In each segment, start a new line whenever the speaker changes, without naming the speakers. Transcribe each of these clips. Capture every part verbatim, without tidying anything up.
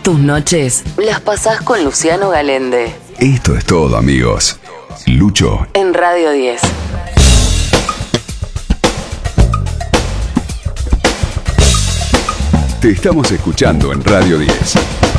Tus noches las pasás con Luciano Galende.
Esto es todo, amigos. Lucho
En Radio diez.
Te estamos escuchando en Radio diez.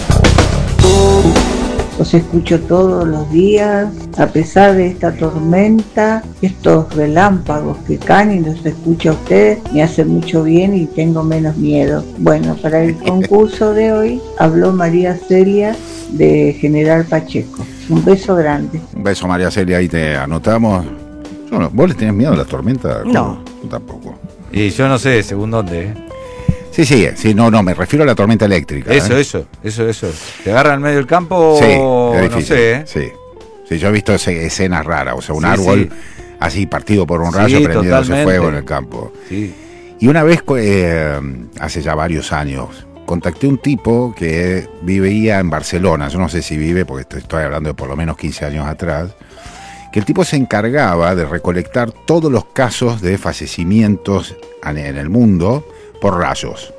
Los escucho todos los días, a pesar de esta tormenta, estos relámpagos que caen y los escucho a ustedes, me hace mucho bien y tengo menos miedo. Bueno, para el concurso de hoy habló María Celia de General Pacheco. Un beso grande.
Un beso, María Celia, ahí te anotamos. Yo no, ¿Vos le tenés miedo a la tormenta?
No.
Yo tampoco.
Y yo no sé, según dónde, ¿eh?
Sí, sí, sí, no, no, me refiero a la tormenta eléctrica.
Eso,
¿eh?
eso, eso, eso. ¿Te agarran en medio del campo?
Sí,
o
es
no
difícil.
sé, ¿eh?
Sí. Sí, yo he visto escenas raras, o sea, un
Sí,
árbol
sí.
así partido por un
Sí,
rayo, prendiéndose
totalmente.
fuego en el campo.
Sí.
Y una vez, eh, hace ya varios años, contacté un tipo que vivía en Barcelona, yo no sé si vive, porque estoy, estoy hablando de por lo menos quince años atrás, que el tipo se encargaba de recolectar todos los casos de fallecimientos en el mundo por rayos,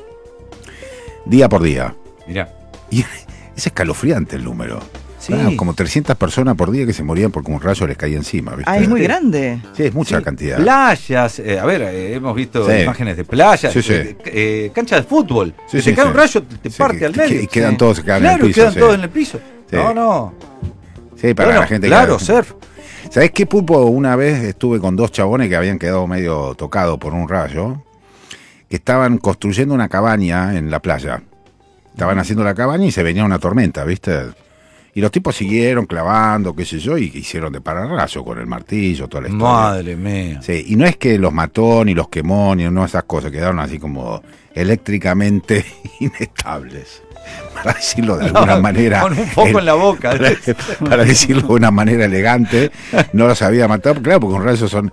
día por día.
Mirá.
Y es escalofriante el número.
Sí.
Ah, como trescientas personas por día que se morían porque un rayo les caía encima, ¿viste?
Ah, es muy grande.
Sí, es mucha
Sí.
cantidad.
Playas, eh, a ver, eh, hemos visto
Sí.
imágenes de playas,
Sí, sí.
eh, eh, cancha de fútbol.
Sí,
Si
sí,
te cae
sí.
un rayo, te, te
Sí,
parte
que-
al medio.
que- y quedan
Sí.
todos, quedan en
claro,
el piso,
quedan
sí.
todos en el piso.
Sí.
No, no.
Sí, para
Bueno,
la gente
claro,
que...
surf.
¿Sabés qué, Pulpo? Una vez estuve con dos chabones que habían quedado medio tocados por un rayo, que estaban construyendo una cabaña en la playa. Estaban haciendo la cabaña y se venía una tormenta, ¿viste? Y los tipos siguieron clavando, qué sé yo, y hicieron de pararrayo con el martillo, toda la historia.
Madre mía.
Sí, y no es que los mató, ni los quemó, ni no esas cosas, quedaron así como eléctricamente inestables. Para decirlo de alguna
No,
manera.
con un foco
el-
en la boca.
Para, para decirlo de una manera elegante, no los había matado, claro, porque un rayo son.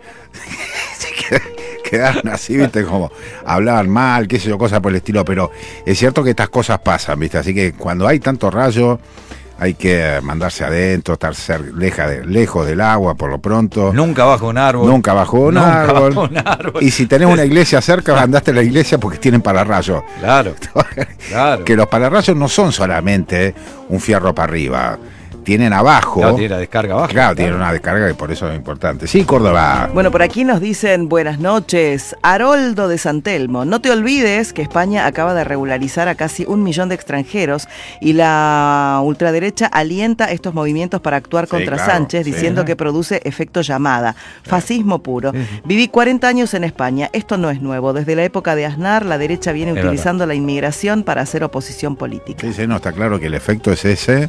se qued- quedaron así, viste, como hablaban mal, qué sé yo, cosas por el estilo, pero es cierto que estas cosas pasan, viste, así que cuando hay tanto rayo hay que mandarse adentro, estar cer- leja de, lejos del agua por lo pronto.
Nunca bajo un árbol.
Nunca bajo un
Nunca
árbol.
bajo un árbol.
Y si tenés una iglesia cerca, andaste a la iglesia porque tienen pararrayos.
Claro, claro.
Que los pararrayos no son solamente un fierro para arriba. Tienen abajo.
Claro, tiene la descarga abajo.
Claro, tienen una descarga y por eso es importante. Sí, Córdoba.
Bueno, por aquí nos dicen buenas noches. Haroldo de San Telmo. No te olvides que España acaba de regularizar a casi un millón de extranjeros y la ultraderecha alienta estos movimientos para actuar
Sí,
contra
claro,
Sánchez,
sí.
diciendo que produce efecto llamada. Fascismo puro. Viví cuarenta años en España. Esto no es nuevo. Desde la época de Aznar, la derecha viene
Es
utilizando la inmigración para hacer oposición política.
Sí, sí, no, está claro que el efecto es ese.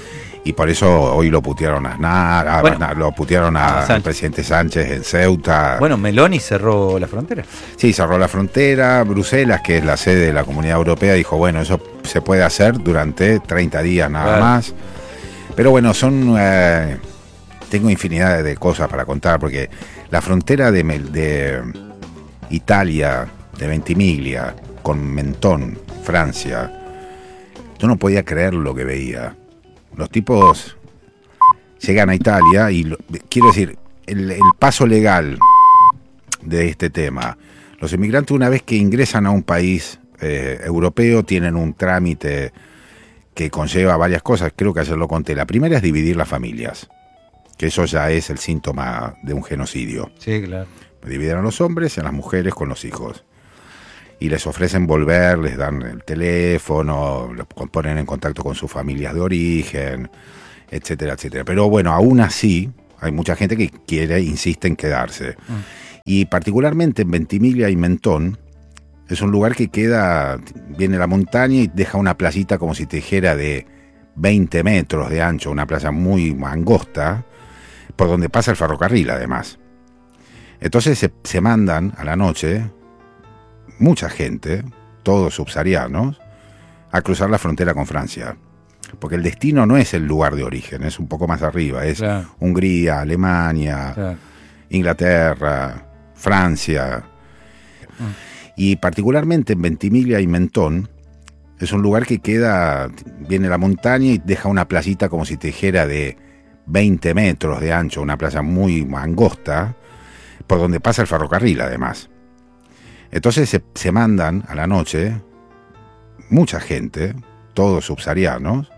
Y por eso hoy lo putearon a Aznar, a-
Bueno,
a- lo putearon
a
al
Sánchez.
presidente Sánchez en Ceuta.
Bueno, Meloni cerró la frontera.
Sí, cerró la frontera. Bruselas, que es la sede de la Comunidad Europea, dijo, bueno, eso se puede hacer durante treinta días nada
Claro.
más. Pero bueno, son... eh, tengo infinidad de cosas para contar, porque la frontera de, Mel- de Italia, de Ventimiglia, con Mentón, Francia, yo no podía creer lo que veía. Los tipos llegan a Italia y, lo- quiero decir, el, el paso legal de este tema. Los inmigrantes, una vez que ingresan a un país eh, europeo, tienen un trámite que conlleva varias cosas. Creo que ayer lo conté. La primera es dividir las familias, que eso ya es el síntoma de un genocidio.
Sí, claro.
Dividen a los hombres y a las mujeres con los hijos. Y les ofrecen volver, les dan el teléfono, los ponen en contacto con sus familias de origen, etcétera, etcétera. Pero bueno, aún así, hay mucha gente que quiere, insiste en quedarse. Mm. Y particularmente en Ventimiglia y Mentón, es un lugar que queda, viene la montaña y deja una playita como si te dijera de veinte metros de ancho, una playa muy angosta, por donde pasa el ferrocarril además. Entonces se, se mandan a la noche mucha gente, todos subsaharianos, a cruzar la frontera con Francia. Porque el destino no es el lugar de origen, es un poco más arriba, es
Claro.
Hungría, Alemania,
Claro.
Inglaterra, Francia. Y particularmente en Ventimiglia y Mentón, es un lugar que queda, viene la montaña y deja una playita como si te dijera de veinte metros de ancho, una playa muy angosta, por donde pasa el ferrocarril además. Entonces se, se mandan a la noche mucha gente, todos subsaharianos,